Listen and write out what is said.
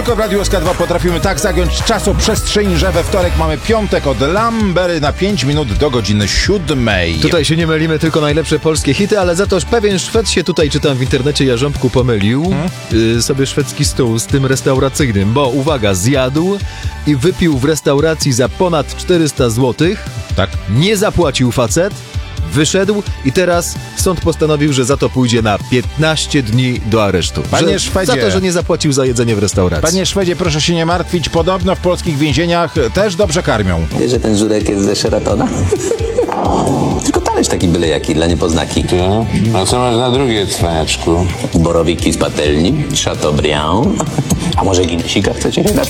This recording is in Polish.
Tylko w Radiu SK2 potrafimy tak zagiąć czasoprzestrzeń, że we wtorek mamy piątek od Lambery na 5 minut do godziny 7. Tutaj się nie mylimy, tylko najlepsze polskie hity, ale za to pewien Szwed się tutaj, czytam w internecie, Jarząbku, pomylił sobie szwedzki stół z tym restauracyjnym, bo uwaga, zjadł i wypił w restauracji za ponad 400 zł. Tak. Nie zapłacił facet, wyszedł i teraz sąd postanowił, że za to pójdzie na 15 dni do aresztu. Panie Szwedzie. Za to, że nie zapłacił za jedzenie w restauracji. Panie Szwedzie, proszę się nie martwić, podobno w polskich więzieniach też dobrze karmią. Wiesz, że ten żurek jest ze Sheratona? Tylko talerz taki byle jaki, dla niepoznaki. A co masz na drugie, cwaniaczku? Borowiki z patelni, Chateaubriand. A może Guinnessika chcecie się dać?